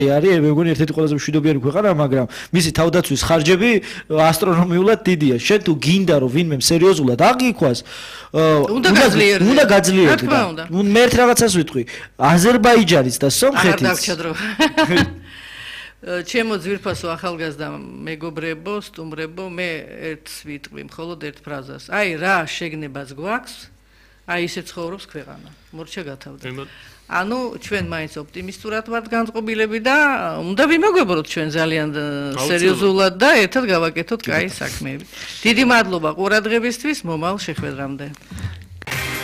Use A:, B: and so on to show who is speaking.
A: არის მე მგონი ერთ-ერთი ყველაზე მშვიდობიანი ქვეყანა, მაგრამ მისი თავდაცვის ხარჯები ასტრონომიულად დიდია. შენ თუ გინდა რომ ვინმე სერიოზულად აღიქვას, უნდა გაძლიერდეს. მე ერთ რაღაცას ვიტყვი, აზერბაიჯანის და სომხეთის.
B: არ დაგჭა დრო. ჩემო ძვირფასო ახალგაზრდა მეგობრებო, სტუმრებო, მე ერთს ვიტყვი, მხოლოდ ერთ ფრაზას. აი რა შეგნებას გვაქვს, აი ისე ცხოვრობს ქვეყანა. მორჩა გათავდა. ანუ ჩვენ მაინც ოპტიმისტურად ვართ განწყობილები და უნდა ვიმოგებოდოთ ჩვენ ძალიან სერიოზულად და ერთად გავაკეთოთ კაი საქმეები. დიდი მადლობა ყურადღებისთვის, მომავალ შეხვედრამდე.